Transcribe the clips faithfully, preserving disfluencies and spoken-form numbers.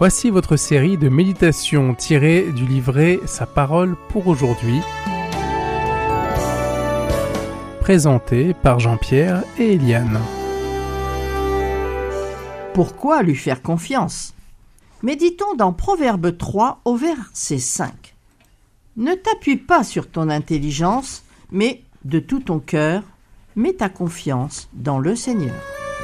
Voici votre série de méditations tirées du livret Sa parole pour aujourd'hui, présentée par Jean-Pierre et Eliane. Pourquoi lui faire confiance ? Méditons dans Proverbe trois au verset cinq. Ne t'appuie pas sur ton intelligence, mais de tout ton cœur, mets ta confiance dans le Seigneur.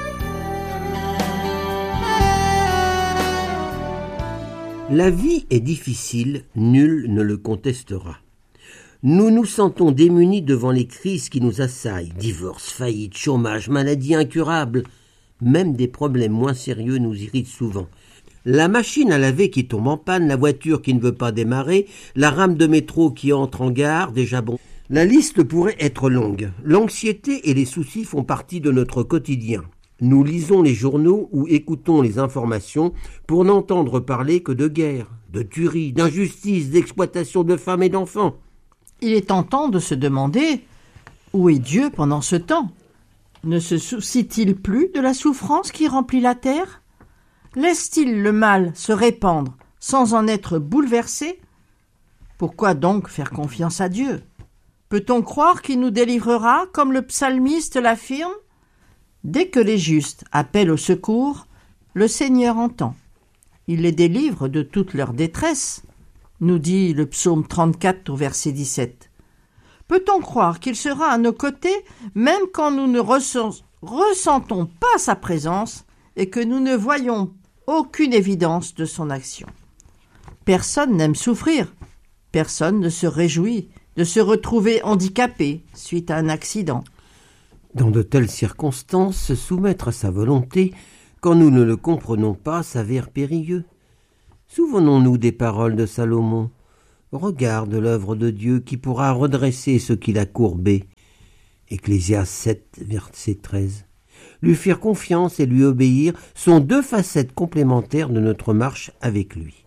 La vie est difficile, nul ne le contestera. Nous nous sentons démunis devant les crises qui nous assaillent, divorce, faillite, chômage, maladies incurables. Même des problèmes moins sérieux nous irritent souvent. La machine à laver qui tombe en panne, la voiture qui ne veut pas démarrer, la rame de métro qui entre en gare, déjà bon. La liste pourrait être longue. L'anxiété et les soucis font partie de notre quotidien. Nous lisons les journaux ou écoutons les informations pour n'entendre parler que de guerre, de tueries, d'injustice, d'exploitation de femmes et d'enfants. Il est tentant de se demander où est Dieu pendant ce temps ? Ne se soucie-t-il plus de la souffrance qui remplit la terre ? Laisse-t-il le mal se répandre sans en être bouleversé ? Pourquoi donc faire confiance à Dieu ? Peut-on croire qu'il nous délivrera comme le psalmiste l'affirme ? Dès que les justes appellent au secours, le Seigneur entend. Il les délivre de toute leur détresse, nous dit le psaume trente-quatre au verset dix-sept. Peut-on croire qu'il sera à nos côtés, même quand nous ne ressens- ressentons pas sa présence et que nous ne voyons aucune évidence de son action ? Personne n'aime souffrir, personne ne se réjouit de se retrouver handicapé suite à un accident. Dans de telles circonstances, se soumettre à sa volonté, quand nous ne le comprenons pas, s'avère périlleux. Souvenons-nous des paroles de Salomon. Regarde l'œuvre de Dieu qui pourra redresser ce qu'il a courbé. Ecclésiaste sept, verset treize. Lui faire confiance et lui obéir sont deux facettes complémentaires de notre marche avec lui.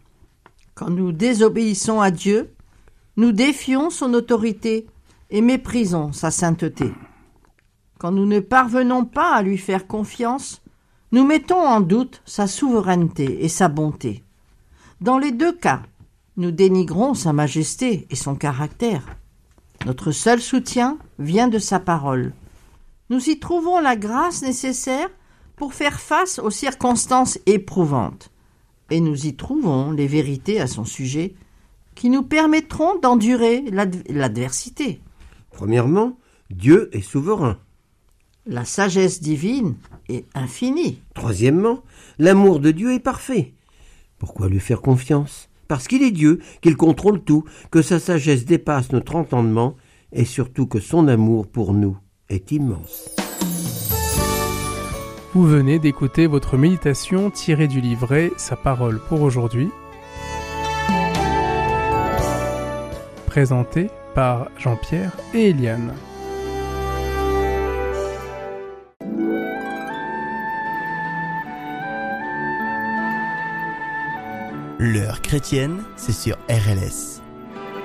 Quand nous désobéissons à Dieu, nous défions son autorité et méprisons sa sainteté. Quand nous ne parvenons pas à lui faire confiance, nous mettons en doute sa souveraineté et sa bonté. Dans les deux cas, nous dénigrons sa majesté et son caractère. Notre seul soutien vient de sa parole. Nous y trouvons la grâce nécessaire pour faire face aux circonstances éprouvantes. Et nous y trouvons les vérités à son sujet qui nous permettront d'endurer l'ad- l'adversité. Premièrement, Dieu est souverain. La sagesse divine est infinie. Troisièmement, l'amour de Dieu est parfait. Pourquoi lui faire confiance ? Parce qu'il est Dieu, qu'il contrôle tout, que sa sagesse dépasse notre entendement et surtout que son amour pour nous est immense. Vous venez d'écouter votre méditation tirée du livret Sa parole pour aujourd'hui, présentée par Jean-Pierre et Eliane. L'heure chrétienne, c'est sur R L S.